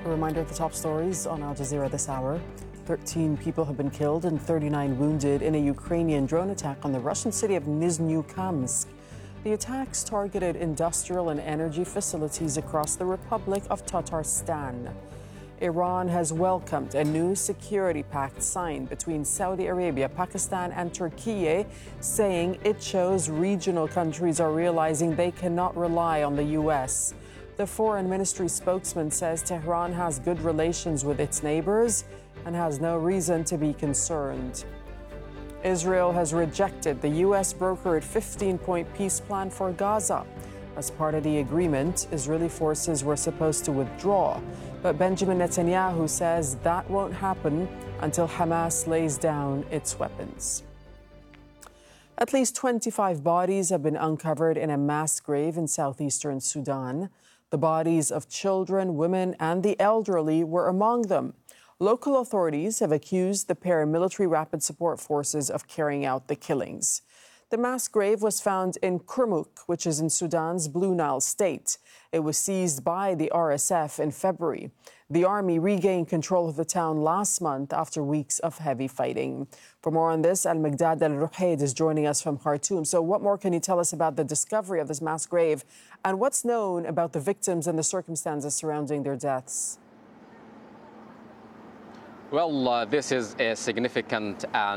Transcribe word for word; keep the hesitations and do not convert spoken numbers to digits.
A reminder of the top stories on Al Jazeera this hour. thirteen people have been killed and thirty-nine wounded in a Ukrainian drone attack on the Russian city of Nizhny-Kamsk. The attacks targeted industrial and energy facilities across the Republic of Tatarstan. Iran has welcomed a new security pact signed between Saudi Arabia, Pakistan, and Turkey, saying it shows regional countries are realizing they cannot rely on the U S. The foreign ministry spokesman says Tehran has good relations with its neighbors and has no reason to be concerned. Israel has rejected the U S brokered fifteen-point peace plan for Gaza. As part of the agreement, Israeli forces were supposed to withdraw, but Benjamin Netanyahu says that won't happen until Hamas lays down its weapons. At least twenty-five bodies have been uncovered in a mass grave in southeastern Sudan. The bodies of children, women, and the elderly were among them. Local authorities have accused the paramilitary rapid support forces of carrying out the killings. The mass grave was found in Kurmuk, which is in Sudan's Blue Nile state. It was seized by the R S F in February. The army regained control of the town last month after weeks of heavy fighting. For more on this, Al-Miqdad Al-Ruhayd is joining us from Khartoum. So what more can you tell us about the discovery of this mass grave and what's known about the victims and the circumstances surrounding their deaths? Well, uh, this is a significant and